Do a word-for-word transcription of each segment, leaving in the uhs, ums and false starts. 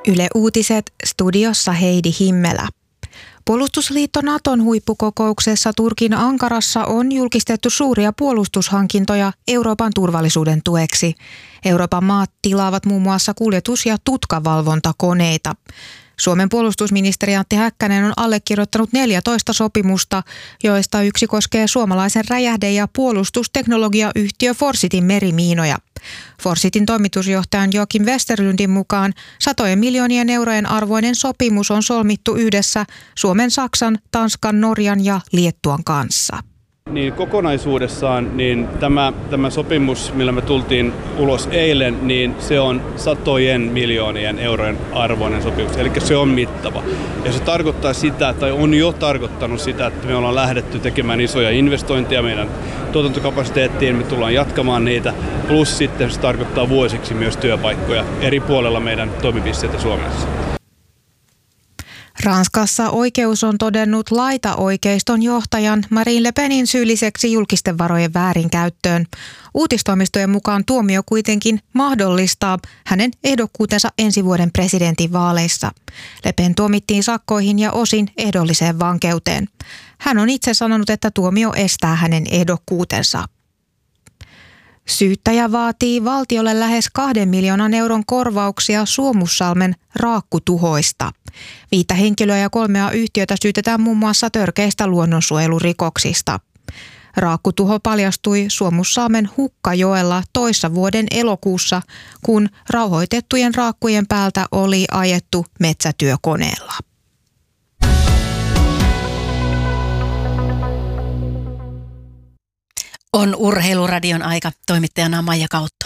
Yle Uutiset, studiossa Heidi Himmelä. Puolustusliitto Naton huippukokouksessa Turkin Ankarassa on julkistettu suuria puolustushankintoja Euroopan turvallisuuden tueksi. Euroopan maat tilaavat muun muassa kuljetus- ja tutkavalvontakoneita. Suomen puolustusministeri Antti Häkkänen on allekirjoittanut neljätoista sopimusta, joista yksi koskee suomalaisen räjähde- ja puolustusteknologiayhtiö Forsitin merimiinoja. Forsitin toimitusjohtajan Joakim Westerlundin mukaan satojen miljoonien eurojen arvoinen sopimus on solmittu yhdessä Suomen, Saksan, Tanskan, Norjan ja Liettuan kanssa. Niin kokonaisuudessaan niin tämä, tämä sopimus, millä me tultiin ulos eilen, niin se on satojen miljoonien eurojen arvoinen sopimus. Eli se on mittava. Ja se tarkoittaa sitä, tai on jo tarkoittanut sitä, että me ollaan lähdetty tekemään isoja investointeja meidän tuotantokapasiteettiin. Me tullaan jatkamaan niitä. Plus sitten se tarkoittaa vuosiksi myös työpaikkoja eri puolella meidän toimipisteitä Suomessa. Ranskassa oikeus on todennut laitaoikeiston johtajan Marine Le Penin syylliseksi julkisten varojen väärinkäyttöön. Uutistoimistojen mukaan tuomio kuitenkin mahdollistaa hänen ehdokkuutensa ensi vuoden presidentinvaaleissa. Le Pen tuomittiin sakkoihin ja osin ehdolliseen vankeuteen. Hän on itse sanonut, että tuomio estää hänen ehdokkuutensa. Syyttäjä vaatii valtiolle lähes kahden miljoonan euron korvauksia Suomussalmen raakkutuhoista. Viittä henkilöä ja kolmea yhtiötä syytetään muun muassa törkeistä luonnonsuojelurikoksista. Raakkutuho paljastui Suomussalmen Hukkajoella toissa vuoden elokuussa, kun rauhoitettujen raakkujen päältä oli ajettu metsätyökoneella. On Urheiluradion aika. Toimittajana Maija Kautto.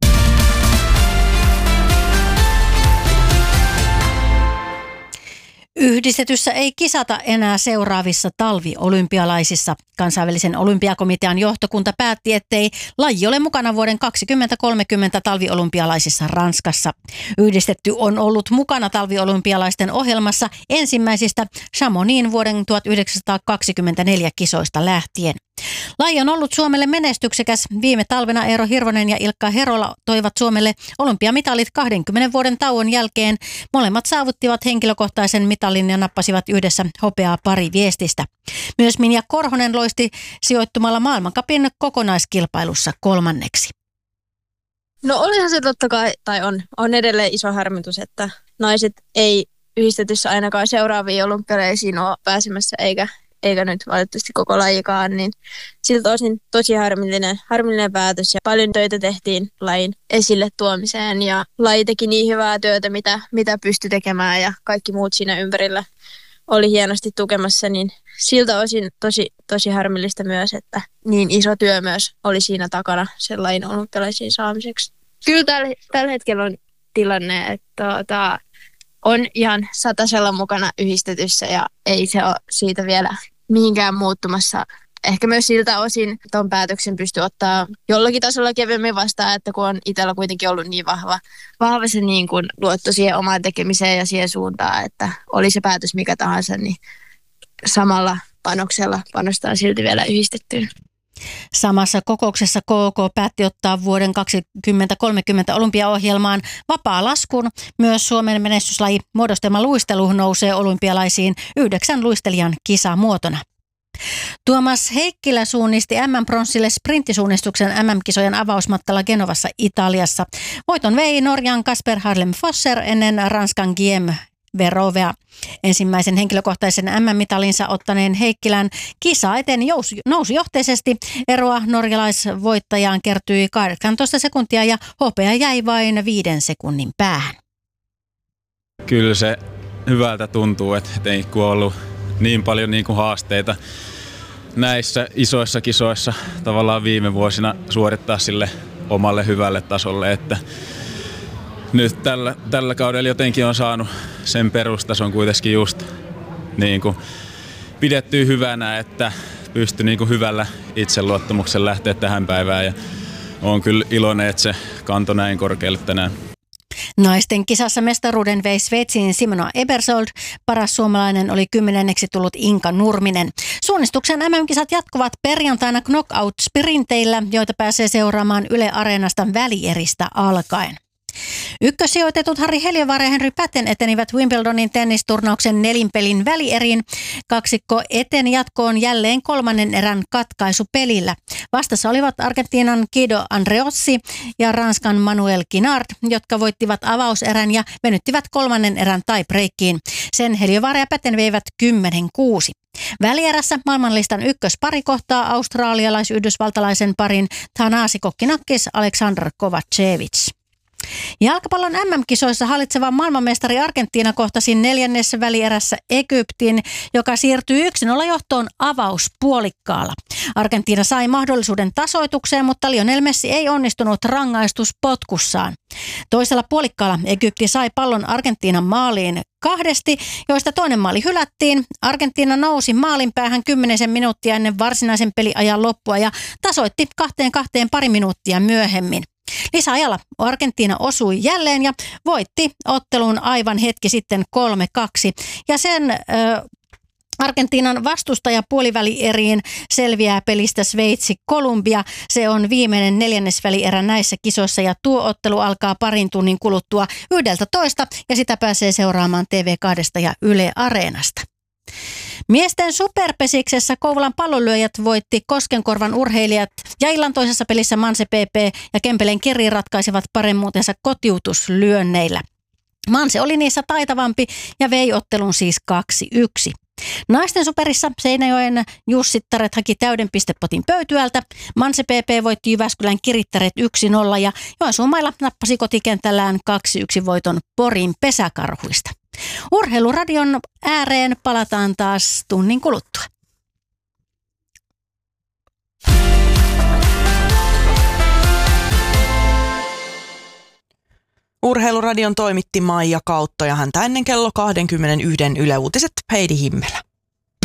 Yhdistetyssä ei kisata enää seuraavissa talviolympialaisissa. Kansainvälisen olympiakomitean johtokunta päätti, ettei laji ole mukana vuoden kaksituhattakolmekymmentä talviolympialaisissa Ranskassa. Yhdistetty on ollut mukana talviolympialaisten ohjelmassa ensimmäisistä Chamonixin vuoden tuhatyhdeksänsataakaksikymmentäneljä kisoista lähtien. Laji on ollut Suomelle menestyksekäs. Viime talvena Eero Hirvonen ja Ilkka Herola toivat Suomelle olympiamitalit kahdenkymmenen vuoden tauon jälkeen. Molemmat saavuttivat henkilökohtaisen mitalin ja nappasivat yhdessä hopeaa pari viestistä. Myös Minja Korhonen loisti sijoittumalla maailmancupin kokonaiskilpailussa kolmanneksi. No olihan se totta kai, tai on, on edelleen iso harmitus, että naiset ei yhdistetyssä ainakaan seuraaviin olympialaisiin ole pääsemässä eikä eikä nyt valitettavasti koko lajikaan, niin siltä osin tosi harmillinen, harmillinen päätös ja paljon töitä tehtiin lajin esille tuomiseen ja laji teki niin hyvää työtä, mitä, mitä pystyi tekemään ja kaikki muut siinä ympärillä oli hienosti tukemassa, niin siltä osin tosi, tosi harmillista myös, että niin iso työ myös oli siinä takana sen lajin olympialaisiin saamiseksi. Kyllä tällä, tällä hetkellä on tilanne, että tuota, on ihan satasella mukana yhdistetyssä ja ei se ole siitä vielä mihinkään muuttumassa. Ehkä myös siltä osin tuon päätöksen pystyy ottaa jollakin tasolla kevyemmin vastaan, että kun on itsellä kuitenkin ollut niin vahva, vahva se niin kuin luotto siihen omaan tekemiseen ja siihen suuntaan, että oli se päätös mikä tahansa, niin samalla panoksella panostaa silti vielä yhdistettyyn. Samassa kokouksessa K K päätti ottaa vuoden kaksituhattakolmekymmentä olympiaohjelmaan vapaa laskun. Myös Suomen menestyslaji muodostelma luistelu nousee olympialaisiin yhdeksän luistelijan kisamuotona. Tuomas Heikkilä suunnisti M M-pronssille sprinttisuunnistuksen M M-kisojen avausmatkalla Genovassa Italiassa. Voiton vei Norjan Kasper Harlem Fosser ennen Ranskan Guillaume Verovea. Ensimmäisen henkilökohtaisen M M-mitalinsa ottaneen Heikkilän kisa eteni nousujohteisesti. Eroa norjalaisvoittajaan kertyi kahdeksantoista sekuntia ja hopea jäi vain viiden sekunnin päähän. Kyllä se hyvältä tuntuu, että ei kun on ollut niin paljon niin kuin haasteita näissä isoissa kisoissa tavallaan viime vuosina suorittaa sille omalle hyvälle tasolle, että nyt tällä, tällä kaudella jotenkin on saanut sen perustason kuitenkin just niin kuin pidettyä hyvänä, että pystyi niin kuin hyvällä itseluottamuksella lähteä tähän päivään ja olen kyllä iloinen, että se kantoi näin korkealle tänään. Naisten kisassa mestaruuden vei Sveitsin Simona Ebersold. Paras suomalainen oli kymmenenneksi tullut Inka Nurminen. Suunnistuksen M M-kisat jatkuvat perjantaina knockout-sprinteillä, joita pääsee seuraamaan Yle Areenasta välieristä alkaen. Ykkössijoitetut Harri Heliövaara ja Henry Patten etenivät Wimbledonin tennisturnauksen nelinpelin välieriin. Kaksikko eteni jatkoon jälleen kolmannen erän katkaisupelillä. Vastassa olivat Argentiinan Guido Andreossi ja Ranskan Manuel Kinard, jotka voittivat avauserän ja venyttivät kolmannen erän tiebreakiin. Sen Heliövaara ja Patten veivät kymmenen kuusi. Välierässä maailmanlistan ykköspari kohtaa australialais-yhdysvaltalaisen parin Thanasi Kokkinakis Aleksandr Kovacevic. Jalkapallon äm äm-kisoissa hallitseva maailmanmestari Argentiina kohtasi neljännessä välierässä Egyptin, joka siirtyi yksi nolla johtoon avauspuolikkaalla. Argentiina sai mahdollisuuden tasoitukseen, mutta Lionel Messi ei onnistunut rangaistuspotkussaan. Toisella puolikkaalla Egypti sai pallon Argentiinan maaliin kahdesti, joista toinen maali hylättiin. Argentiina nousi maalin päähän kymmenisen minuuttia ennen varsinaisen peliajan loppua ja tasoitti kahteen kahteen pari minuuttia myöhemmin. Lisäajalla Argentiina osui jälleen ja voitti ottelun aivan hetki sitten kolme kaksi. Ja sen äh, Argentiinan vastustaja puolivälieriin selviää pelistä Sveitsi Kolumbia. Se on viimeinen neljännesvälierä näissä kisoissa ja tuo ottelu alkaa parin tunnin kuluttua yhdeltätoista ja sitä pääsee seuraamaan T V kaksi ja Yle Areenasta. Miesten superpesiksessä Kouvolan pallonlyöjät voitti Koskenkorvan urheilijat ja illan toisessa pelissä Manse P P ja Kempeleen Keri ratkaisivat paremmuutensa kotiutuslyönneillä. Manse oli niissä taitavampi ja vei ottelun siis kaksi yksi. Naisten superissa Seinäjoen Jussittaret haki täyden pistepotin Pöytyältä. Manse P P voitti Jyväskylän Kirittäret yksi nolla ja Joensuumailla nappasi kotikentällään kaksi yksi voiton Porin Pesäkarhuista. Urheiluradion ääreen palataan taas tunnin kuluttua. Urheiluradion toimitti Maija Kautto ja häntä ennen kello kaksikymmentäyksi Yle Uutiset Heidi Himmelä.